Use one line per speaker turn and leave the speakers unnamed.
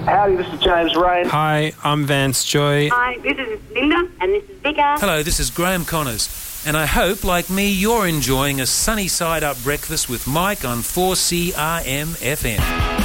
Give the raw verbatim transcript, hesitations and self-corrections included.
Howdy, this is James Rain.
Hi, I'm Vance Joy.
Hi, this is Linda. And this is Vika.
Hello, this is Graham Connors. And I hope, like me, you're enjoying a sunny side up breakfast with Mike on four C R M F M.